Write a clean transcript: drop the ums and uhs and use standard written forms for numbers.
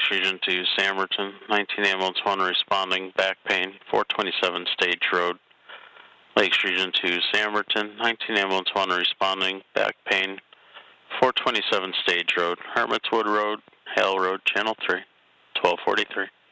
Lakes Region 2, Samberton, 19 Ambulance 1 responding, back pain, 427 Stage Road. Lakes Region 2, Samberton, 19 Ambulance 1 responding, back pain, 427 Stage Road, Hermitswood Road, Hale Road, Channel 3, 1243.